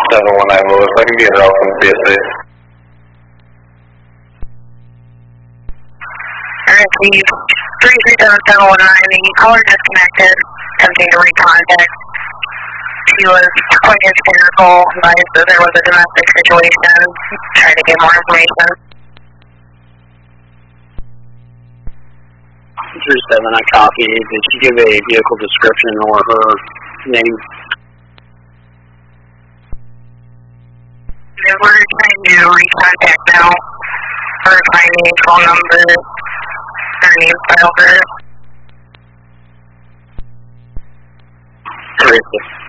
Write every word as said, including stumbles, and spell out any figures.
seven one nine Lewis. I can get help from C S A. Alright, please. three three seven seven one nine, the caller disconnected, attempting to recontact. She was quite hysterical, advised that there was a domestic situation, trying to get more information. three seven, I copy. Did she give a vehicle description or her name? We're trying to recontact now, or find the phone number, her name file for Three six.